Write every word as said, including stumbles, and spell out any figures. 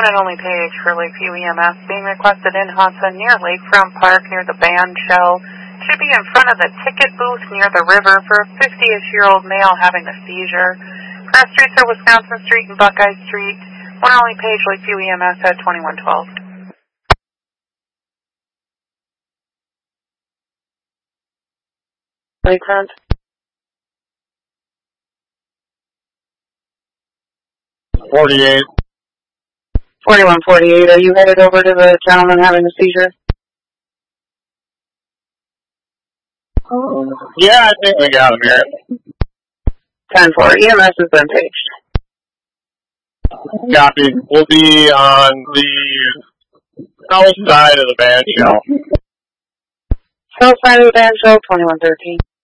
One and only page for Lakeview E M S being requested in Hudson near Lakefront Park near the band shell. Should be in front of the ticket booth near the river for a fifty-ish-year-old male having a seizure. Cross streets are Wisconsin Street and Buckeye Street. One and only page Lakeview E M S at twenty-one twelve. Lakefront. forty-eight. forty-one forty-eight, are you headed over to the gentleman having a seizure? Oh. Yeah, I think we got him here. ten four, E M S has been paged. Copy. We'll be on the south side of the band shell. South side of the band shell, twenty-one thirteen.